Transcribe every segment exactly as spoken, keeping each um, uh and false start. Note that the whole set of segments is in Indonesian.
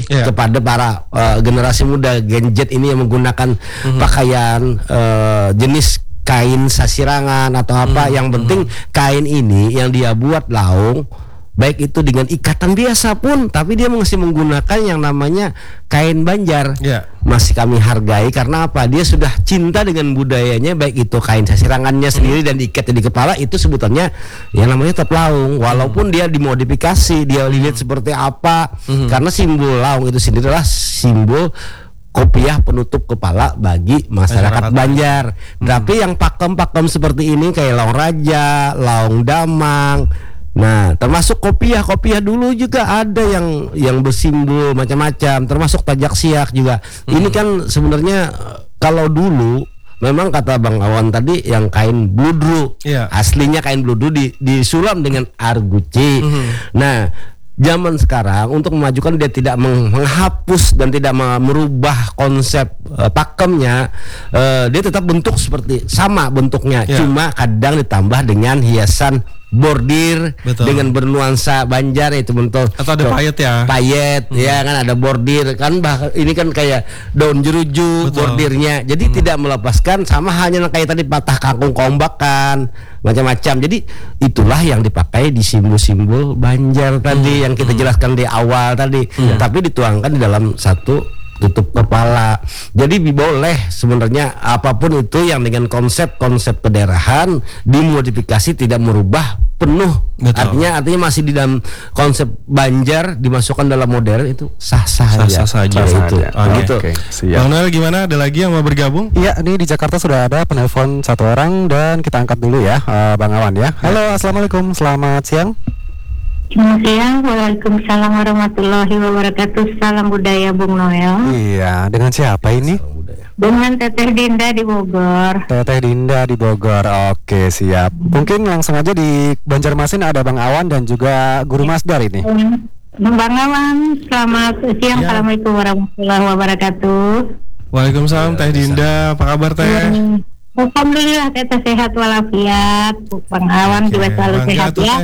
yeah. kepada para uh, generasi muda Gen Z ini yang menggunakan mm-hmm. pakaian uh, jenis kain sasirangan atau apa. Mm-hmm. Yang penting kain ini yang dia buat Laung, baik itu dengan ikatan biasa pun, tapi dia masih menggunakan yang namanya kain Banjar. Yeah. Masih kami hargai karena apa? Dia sudah cinta dengan budayanya, baik itu kain sasirangannya sendiri dan diikatnya di kepala, itu sebutannya yang namanya tetap Laung. Walaupun dia dimodifikasi, dia lilit seperti apa, mm-hmm. karena simbol Laung itu sendiri adalah simbol kopiah penutup kepala bagi masyarakat, masyarakat Banjar. Hmm. Tapi yang pakem-pakem seperti ini kayak Laung Raja, Laung Damang, nah termasuk kopiah-kopiah dulu juga ada yang yang bersimbol macam-macam, termasuk tajak siak juga. Hmm. Ini kan sebenarnya kalau dulu memang kata Bang Awan tadi yang kain bludru, yeah. aslinya kain bludru di, disulam dengan arguci. Hmm. Nah zaman sekarang untuk memajukan dia tidak menghapus dan tidak merubah konsep uh, pakemnya, uh, dia tetap bentuk seperti sama bentuknya, yeah. cuma kadang ditambah dengan hiasan bordir. Betul. Dengan bernuansa Banjar itu bentuk atau ada payet ya payet hmm. ya kan, ada bordir kan, bah, ini kan kayak daun jeruju. Betul. Bordirnya jadi hmm. tidak melepaskan, sama halnya kayak tadi patah kangkung kombak kan macam-macam. Jadi itulah yang dipakai di simbol-simbol Banjar tadi hmm. yang kita jelaskan di awal tadi, hmm. tapi dituangkan di dalam satu tutup kepala. Jadi boleh sebenarnya apapun itu yang dengan konsep-konsep kedaerahan dimodifikasi, tidak merubah penuh. Betul. Artinya artinya masih di dalam konsep Banjar dimasukkan dalam modern, itu sah-sah saja. Sah-sah saja itu. Oh, gitu. Okay. Bang Noel gimana? Ada lagi yang mau bergabung? Iya, ini di Jakarta sudah ada penelpon satu orang dan kita angkat dulu ya, uh, Bang Awan ya. Halo, assalamualaikum, selamat siang. Selamat siang, waalaikumsalam warahmatullahi wabarakatuh. Salam budaya Bung Noel. Iya, dengan siapa ini? Dengan Teteh Dinda di Bogor. Teteh Dinda di Bogor, oke siap. Mungkin langsung aja di Banjarmasin ada Bang Awan dan juga Guru Masdar ini. Bang Awan, selamat siang. Ya. Assalamualaikum warahmatullahi wabarakatuh. Waalaikumsalam Teh Dinda, apa kabar Teh? Alhamdulillah Teteh sehat walafiat. Bang Awan juga selalu sehat ya.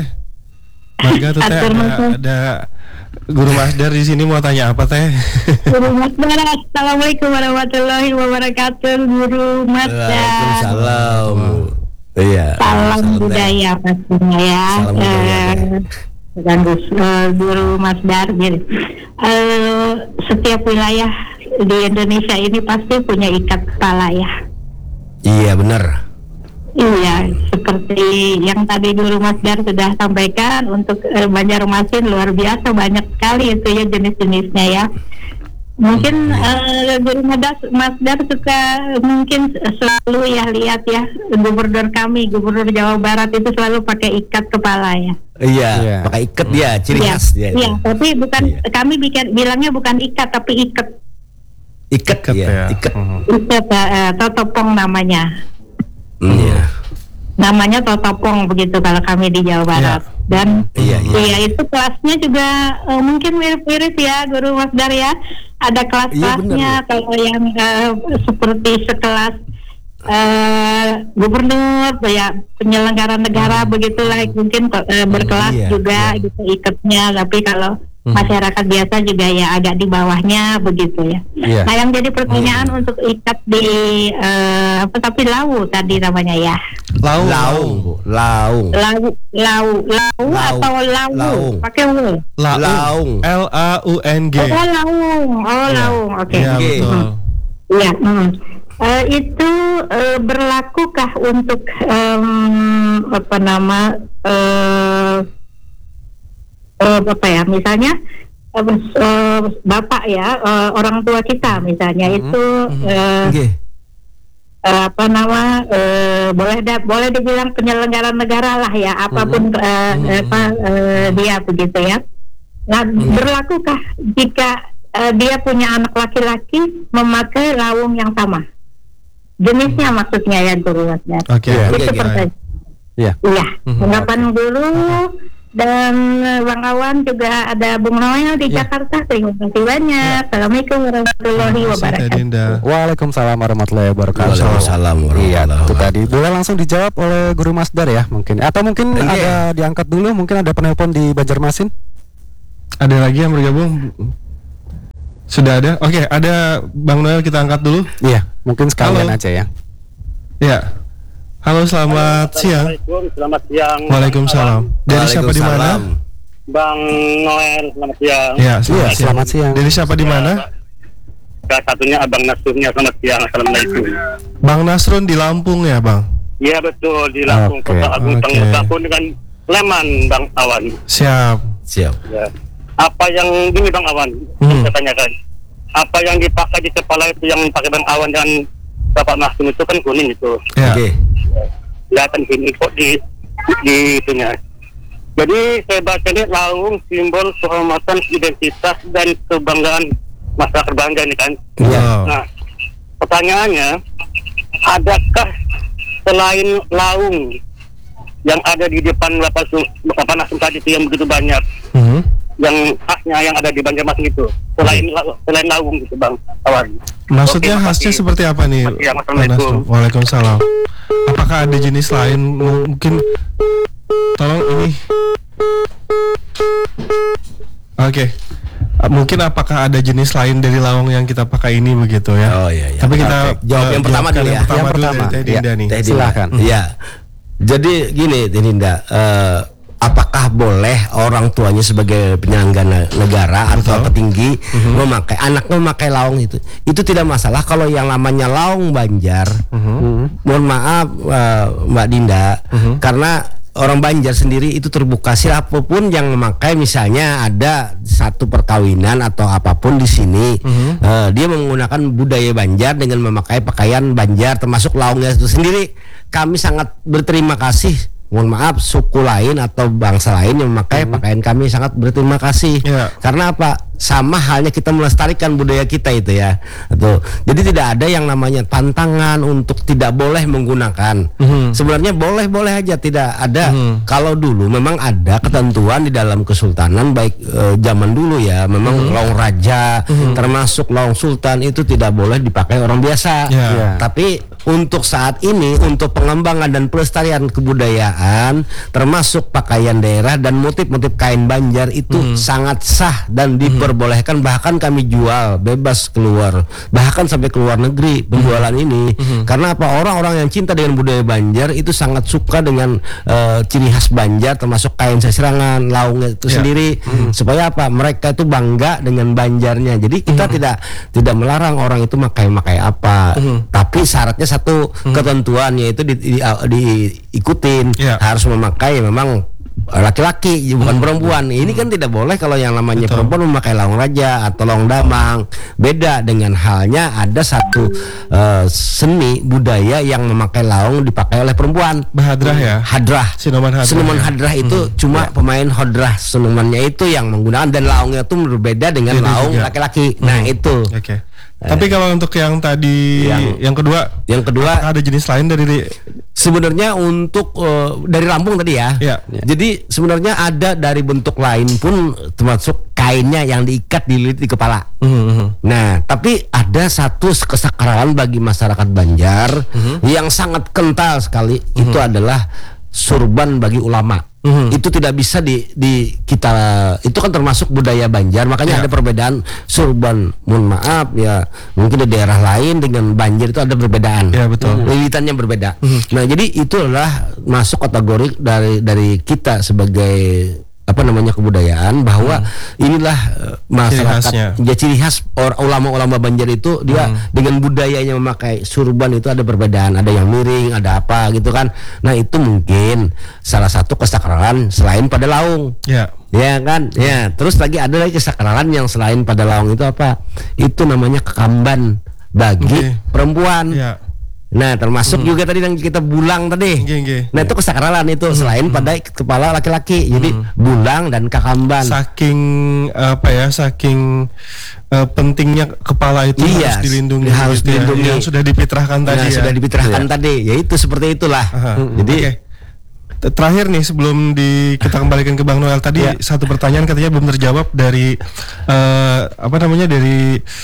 Mangga tuh Teh, ada, ada Guru Masdar di sini mau tanya apa Teh? Guru Masdar, assalamualaikum warahmatullahi wabarakatuh. Guru Masdar. Waalaikumsalam. Iya. Salam budaya pastinya ya. Salam budaya. Dan uh, Guru Masdar, jadi uh, setiap wilayah di Indonesia ini pasti punya ikat kepala ya. Iya benar. Iya, seperti yang tadi Guru Masdar sudah sampaikan, untuk uh, Banjarmasin luar biasa banyak sekali itu ya jenis-jenisnya ya. Mungkin uh, Guru Masdar suka mungkin selalu ya lihat ya, gubernur kami, gubernur Jawa Barat itu selalu pakai ikat kepala ya. Iya, yeah. pakai ikat dia, ciri khas dia. Iya, tapi bukan yeah. kami bikin bilangnya bukan ikat tapi ikat. Ikat ya, ikat. Ikat uh, totopong namanya. Iya. Hmm. Namanya totopong begitu kalau kami di Jawa Barat. Ya. Dan iya, iya. iya itu kelasnya juga uh, mungkin mirip-mirip ya Guru Masdar ya. Ada kelas-kelasnya, iya, kalau yang uh, seperti sekelas uh, gubernur ya, penyelenggara negara hmm. begitulah mungkin uh, berkelas iya, juga iya. gitu ikatnya. Tapi kalau Hmm. masyarakat biasa juga ya agak di bawahnya begitu ya. Yeah. Nah yang jadi pertanyaan hmm. untuk ikat di uh, apa tapi lau tadi namanya ya. Lau. Lau. Lau. Lau. Lau. Lau atau lau. Pakai u. Laung. L A U N G. Oh laung. Oh laung. Oke. Iya betul. Iya. Hmm. Uh, itu uh, berlakukah untuk um, apa nama uh, Uh, apa ya misalnya uh, uh, bapak ya uh, orang tua kita misalnya mm-hmm. itu uh, okay. uh, apa nama uh, boleh da- boleh dibilang penyelenggara negara lah ya apapun mm-hmm. uh, mm-hmm. apa uh, dia begitu ya. Nah mm-hmm. berlakukah jika uh, dia punya anak laki-laki memakai laung yang sama jenisnya mm-hmm. maksudnya ya Guru Masdar. Oke. Itu pertanyaan. Iya. Iya. Tanggapan Guru. Dan Bang Awan juga ada Bung Noel di ya. Jakarta. Terima kasih banyak. Assalamualaikum warahmatullahi wabarakatuh. Waalaikumsalam warahmatullahi wabarakatuh. Waalaikumsalam warahmatullahi wabarakatuh. Iya, itu tadi. Boleh langsung dijawab oleh Guru Masdar ya mungkin. Atau mungkin okay. ada diangkat dulu. Mungkin ada penelpon di Banjarmasin. Ada lagi yang bergabung? Sudah ada? Oke, ada Bang Noel, kita angkat dulu. Iya, mungkin sekalian Halo. aja ya. Ya. Halo, selamat siang. Assalamualaikum, selamat siang. Waalaikumsalam. Dari siapa di mana? Bang Noel, selamat siang. Ya, Iya, selamat, siang. selamat siang. Dari siapa di mana? Salah satunya Abang Nasrunnya, selamat siang. Assalamualaikum. Bang Nasrun di Lampung ya, Bang? Iya betul, di Lampung, Oke, Kota Agung, oke. Lampung dengan Leman, Bang Awan. Siap. Siap. Ya. Apa yang ini Bang Awan? Hmm. Saya tanyakan. Apa yang dipakai di kepala itu yang pakai Bang Awan dan Bapak Nasrun itu kan kuning itu. Ya. Oke. Kelihatan sini kok di di itunya. Jadi saya baca ini laung simbol kehormatan, identitas dan kebanggaan masyarakat Bangga ini kan. Iya. Wow. Nah, pertanyaannya, adakah selain laung yang ada di depan Bapak Su, Bapak Nasrun tadi itu yang begitu banyak, Mhm. yang khasnya yang ada di Banjarmasin itu, selain la- selain laung gitu Bang Awan? Maksudnya Oke, khasnya makasih. seperti apa nih? Makasih ya, Bang Assalamualaikum. Nasrun? Waalaikumsalam. Apakah ada jenis lain? M- Mungkin tolong ini. Oke. Uh, Mungkin apakah ada jenis lain dari lawang yang kita pakai ini begitu ya? Oh iya, iya. Tapi kita Oke, jawab uh, yang pertama jawabkan dulu ya. Yang pertama Yang dulu pertama. dari Teh Iya. Dinda nih. Teh Dinda. Silakan. Iya. Jadi gini, Teh Dinda, eh, apakah boleh orang tuanya sebagai penyelenggara negara atau Betul. petinggi memakai anaknya memakai laung itu? Itu tidak masalah kalau yang namanya laung Banjar. Mhm. Mohon maaf eh, Mbak Dinda, karena orang Banjar sendiri itu terbuka, siapapun yang memakai, misalnya ada satu perkawinan atau apapun di sini, eh, dia menggunakan budaya Banjar dengan memakai pakaian Banjar termasuk laungnya itu sendiri. Kami sangat berterima kasih. Mohon maaf, suku lain atau bangsa lain yang memakai pakaian kami sangat berterima kasih. Ya. Karena apa? Sama halnya kita melestarikan budaya kita itu ya. Tuh. Jadi tidak ada yang namanya tantangan untuk tidak boleh menggunakan. Mhm. Sebenarnya boleh-boleh aja, tidak ada. Mhm. Kalau dulu memang ada ketentuan di dalam kesultanan, baik eh, zaman dulu ya, memang laung raja termasuk laung sultan itu tidak boleh dipakai orang biasa. Ya. Ya. Tapi untuk saat ini, untuk pengembangan dan pelestarian kebudayaan termasuk pakaian daerah dan motif-motif kain Banjar itu sangat sah dan diperbolehkan, bahkan kami jual bebas keluar, bahkan sampai ke luar negeri penjualan ini. Karena apa? Orang-orang yang cinta dengan budaya Banjar itu sangat suka dengan eh, ciri khas Banjar termasuk kain sasirangan, laung itu Ya. sendiri. Supaya apa? Mereka itu bangga dengan Banjarnya. Jadi kita tidak tidak melarang orang itu makai-makai apa. Tapi syaratnya satu ketentuan, yaitu di, di, diikutin, Ya. harus memakai memang laki-laki bukan perempuan. Ini kan tidak boleh kalau yang namanya Betul. perempuan memakai laung raja atau laung damang. Beda dengan halnya ada satu eh, seni budaya yang memakai laung dipakai oleh perempuan. Bahadrah ya. Hadrah. Sinuman hadrah. Sinuman ya. hadrah itu cuma pemain hadrah sinumannya itu yang menggunakan, dan laungnya itu berbeda dengan Beda laung juga. laki-laki. Nah itu. Oke. Tapi kalau untuk yang tadi Yang- yang, kedua, Yang kedua, apakah ada jenis lain dari sebenarnya untuk eh, dari Lampung tadi ya. Ya. Jadi sebenarnya ada dari bentuk lain pun, termasuk kainnya yang diikat dililit di kepala. Mhm. Nah, tapi ada satu kesakralan bagi masyarakat Banjar yang sangat kental sekali, itu adalah surban bagi ulama. Itu tidak bisa di, di kita, itu kan termasuk budaya Banjar, makanya Ya. ada perbedaan surban. Mohon maaf ya, mungkin di daerah lain dengan Banjar itu ada perbedaan. Ya, betul. Lilitannya berbeda. Nah, jadi itu adalah masuk kategori dari dari kita sebagai apa namanya kebudayaan, bahwa inilah eh, masyarakat, khasnya. ya ciri khas or, ulama-ulama Banjar itu dia dengan budayanya memakai surban itu ada perbedaan, ada yang miring, ada apa gitu kan. Nah, itu mungkin salah satu kesakralan selain pada laung. Ya. Ya kan? Ya, terus lagi ada lagi kesakralan yang selain pada laung itu apa? Itu namanya kekamban bagi Oke. perempuan. Ya. Nah, termasuk juga tadi yang kita bulang tadi. Nggih, nggih. Nah, itu kesakralan itu selain pada kepala laki-laki. Jadi bulang dan kakamban. Saking apa ya, saking eh, pentingnya kepala itu Iya, harus dilindungi, harus gitu ya, dilindungi. yang sudah dipitrahkan tadi Nah, ya. sudah dipitrahkan tadi. Ya itu seperti itulah. Aha. Jadi Oke. T- Terakhir nih sebelum di kita kembalikan ke Bang Noel tadi, Ya. satu pertanyaan katanya belum terjawab dari eh, apa namanya dari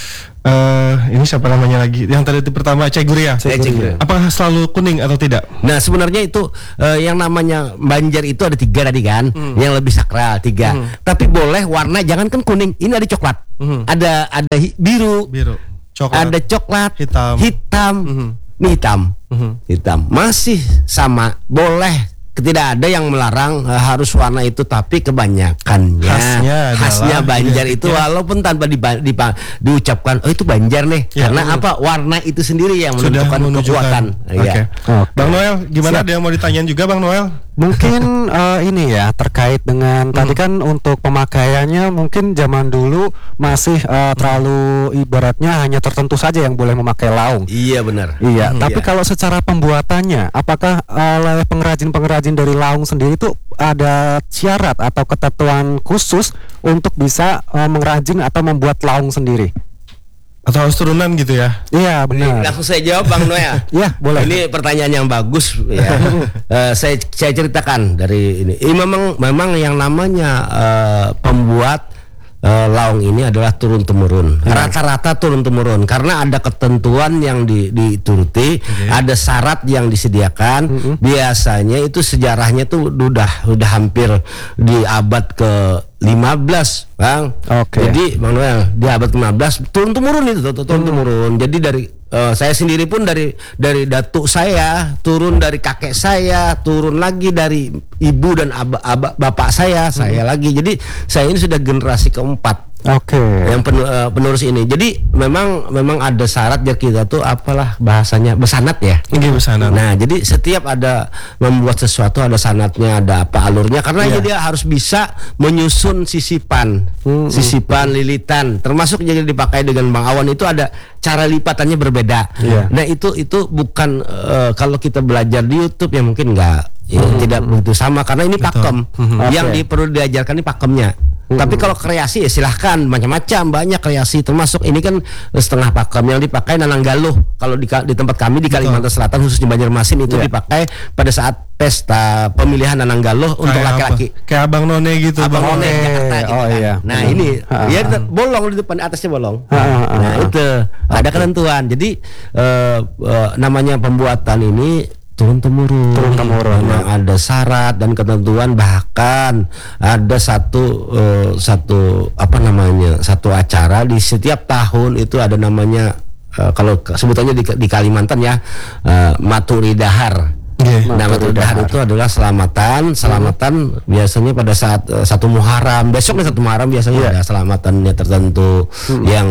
Uh, ini siapa namanya lagi? Yang tadi itu pertama Cek Guria. Cek Guria. Apakah selalu kuning atau tidak? Nah sebenarnya itu uh, yang namanya banjar itu ada tiga tadi kan, hmm. yang lebih sakral tiga. Hmm. Tapi boleh warna jangankan kuning, ini ada coklat, hmm. ada ada hi- biru, biru, coklat, ada coklat, hitam, hitam, hmm. ini hitam, hmm. hitam masih sama boleh. Tidak ada yang melarang uh, harus warna itu, tapi kebanyakannya khasnya, khasnya Banjar itu walaupun tanpa di, di, diucapkan oh itu Banjar nih, ya, karena uh, apa warna itu sendiri yang menunjukkan, menunjukkan kekuatan. Oke. Okay. Okay. Bang Noel, gimana? Siap. Ada yang mau ditanyain juga Bang Noel? Mungkin uh, ini ya terkait dengan hmm. tadi kan untuk pemakaiannya mungkin zaman dulu masih uh, terlalu ibaratnya hanya tertentu saja yang boleh memakai laung. Iya benar. Iya. Hmm. Tapi iya. kalau secara pembuatannya, apakah oleh pengrajin-pengrajin dari laung sendiri itu ada syarat atau ketentuan khusus untuk bisa uh, mengrajin atau membuat laung sendiri? Atau harus turunan gitu ya? Iya benar. Langsung saya jawab Bang Noel. Iya boleh. Ini pertanyaan yang bagus ya. uh, saya saya ceritakan dari ini. Ini memang memang yang namanya uh, pembuat uh, laung ini adalah turun temurun. Hmm. Rata-rata turun temurun karena ada ketentuan yang di, dituruti, okay. ada syarat yang disediakan. Hmm. Biasanya itu sejarahnya tuh udah udah hampir di abad ke lima belas Bang. Oke. Jadi Bang Noel di abad ke lima belas turun temurun itu turun temurun. Hmm. Jadi dari uh, saya sendiri pun dari dari datuk saya, turun dari kakek saya, turun lagi dari ibu dan aba, aba, bapak saya, hmm. saya lagi. Jadi saya ini sudah generasi keempat. Oke. Okay. Yang pen, uh, penerus ini. Jadi memang memang ada syarat ya kita tuh apalah bahasanya besanat ya. Ini besanat. Nah, jadi setiap ada membuat sesuatu ada sanatnya, ada apa alurnya karena yeah. dia harus bisa menyusun sisipan, hmm, sisipan, hmm. lilitan. Termasuk jadi dipakai dengan Bang Awan itu ada cara lipatannya berbeda. Yeah. Nah, itu itu bukan uh, kalau kita belajar di YouTube ya mungkin enggak ya, hmm. tidak begitu sama karena ini pakem. Hmm. Yang okay. di, perlu diajarkan ini pakemnya. Hmm. Tapi kalau kreasi ya silahkan macam-macam banyak kreasi termasuk ini kan setengah pakem yang dipakai Nananggaluh kalau di, di tempat kami di Kalimantan Selatan khususnya Banjarmasin itu yeah. dipakai pada saat pesta pemilihan Nananggaluh untuk laki-laki. Kayak Abang None gitu. Abang None Jakarta gitu oh, kan. Iya. Nah hmm. ini ha, ya ha. bolong di depan atasnya bolong. Ha, ha, ha. Nah itu okay. ada ketentuan. Jadi uh, uh, namanya pembuatan ini turun temurun, turun temurun memang ya. Ada syarat dan ketentuan bahkan ada satu uh, satu apa namanya satu acara di setiap tahun itu ada namanya uh, kalau sebutannya di, di Kalimantan ya uh, Maturi Dahar. Yeah, nah Maturi Dahar itu adalah selamatan, selamatan hmm. biasanya pada saat uh, satu Muharram, besoknya satu Muharram biasanya yeah. ada selamatannya tertentu hmm. yang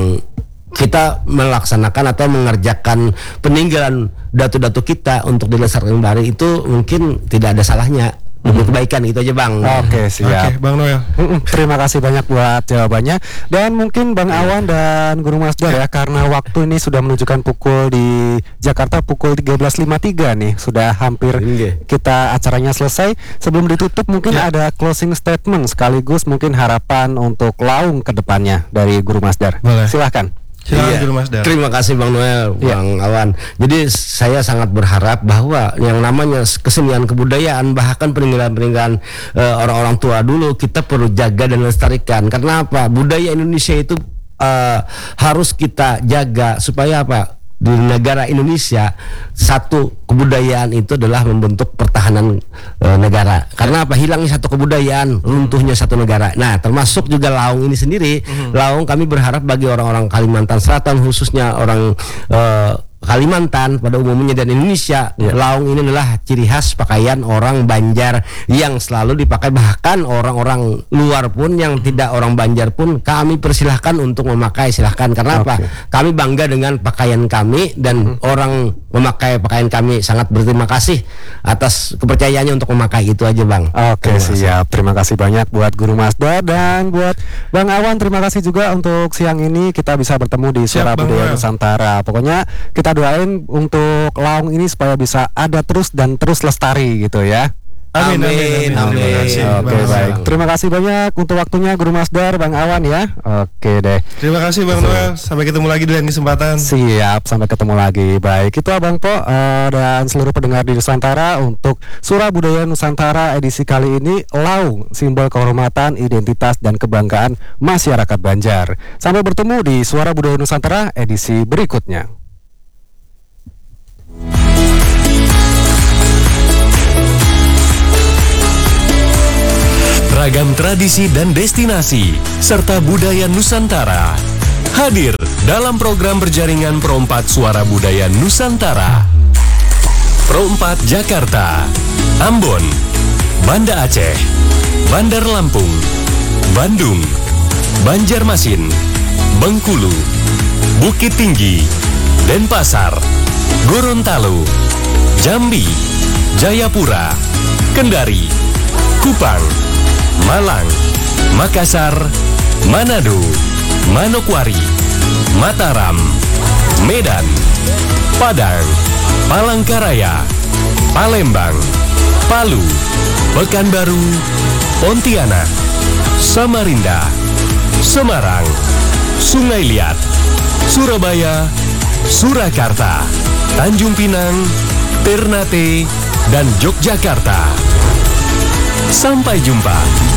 kita melaksanakan atau mengerjakan peninggalan datu-datu kita untuk dilestarikan kembali itu mungkin tidak ada salahnya demi kebaikan itu aja Bang. Oke siap. Oke Bang Noel. Terima kasih banyak buat jawabannya dan mungkin Bang Awan dan Guru Masdar ya karena waktu ini sudah menunjukkan pukul di Jakarta pukul tiga belas lima puluh tiga nih sudah hampir kita acaranya selesai. Sebelum ditutup mungkin ya. ada closing statement sekaligus mungkin harapan untuk laung ke depannya dari Guru Masdar. Boleh. Silahkan. Iya. Terima kasih Bang Noel, Bang ya. Awan. Jadi saya sangat berharap bahwa yang namanya kesenian kebudayaan bahkan peninggalan-peninggalan uh, orang-orang tua dulu kita perlu jaga dan lestarikan. Karena apa? Budaya Indonesia itu uh, harus kita jaga supaya apa? Di negara Indonesia satu kebudayaan itu adalah membentuk pertahanan e, negara. Karena apa? Hilangnya satu kebudayaan, runtuhnya satu negara. Nah, termasuk juga laung ini sendiri. Mm-hmm. Laung kami berharap bagi orang-orang Kalimantan Selatan khususnya orang e, Kalimantan pada umumnya dan Indonesia, yeah. laung ini adalah ciri khas pakaian orang Banjar yang selalu dipakai bahkan orang-orang luar pun yang tidak orang Banjar pun kami persilahkan untuk memakai silahkan karena okay. apa? Kami bangga dengan pakaian kami dan hmm. orang memakai pakaian kami sangat berterima kasih atas kepercayaannya untuk memakai itu aja Bang. Oke okay, siap. Terima kasih banyak buat Guru Masdar dan buat Bang Awan terima kasih juga untuk siang ini kita bisa bertemu di Suara Budaya Nusantara. Pokoknya kita doain untuk laung ini supaya bisa ada terus dan terus lestari gitu ya. Amin, amin, amin. amin. Terima kasih, Oke, Bang baik. Noel. Terima kasih banyak untuk waktunya Guru Masdar, Bang Awan ya. Oke deh. Terima kasih Bang Noel. Sampai ketemu lagi di lain kesempatan. Siap, sampai ketemu lagi. Baik, itu Abang Po eh, dan seluruh pendengar di Nusantara untuk Suara Budaya Nusantara edisi kali ini, Laung, simbol kehormatan, identitas dan kebanggaan masyarakat Banjar. Sampai bertemu di Suara Budaya Nusantara edisi berikutnya. Ragam tradisi dan destinasi serta budaya Nusantara hadir dalam program berjaringan Pro empat Suara Budaya Nusantara. Pro empat Jakarta, Ambon, Banda Aceh, Bandar Lampung, Bandung, Banjarmasin, Bengkulu, Bukit Tinggi, Denpasar, Gorontalo, Jambi, Jayapura, Kendari, Kupang, Malang, Makassar, Manado, Manokwari, Mataram, Medan, Padang, Palangkaraya, Palembang, Palu, Pekanbaru, Pontianak, Samarinda, Semarang, Sungai Liat, Surabaya, Surakarta, Tanjung Pinang, Ternate, dan Yogyakarta. Sampai jumpa.